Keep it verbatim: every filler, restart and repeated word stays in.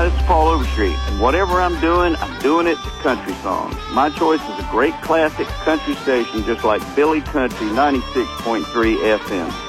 Hi, this is Paul Overstreet, and whatever I'm doing, I'm doing it to country songs. My choice is a great classic country station just like Billy Country ninety-six point three F M.